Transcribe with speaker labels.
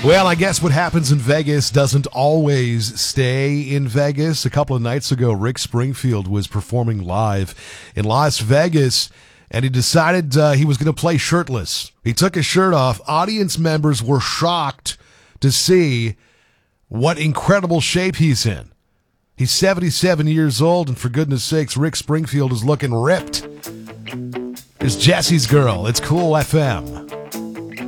Speaker 1: Well, I guess what happens in Vegas doesn't always stay in Vegas. A couple of nights ago, Rick Springfield was performing live in Las Vegas, and he decided he was going to play shirtless. He took his shirt off. Audience members were shocked to see what incredible shape he's in. He's 77 years old, and for goodness sakes, Rick Springfield is looking ripped. It's Jesse's Girl. It's Cool FM.